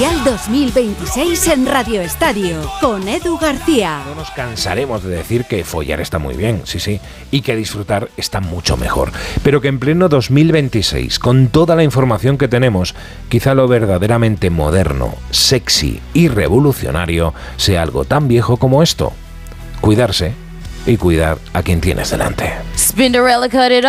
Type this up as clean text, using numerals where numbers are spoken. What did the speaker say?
Mundial 2026 en Radio Estadio, con Edu García. No nos cansaremos de decir que follar está muy bien, sí, y que disfrutar está mucho mejor. Pero que en pleno 2026, con toda la información que tenemos, quizá lo verdaderamente moderno, sexy y revolucionario sea algo tan viejo como esto. Cuidarse y cuidar a quien tienes delante. Spinderella cut it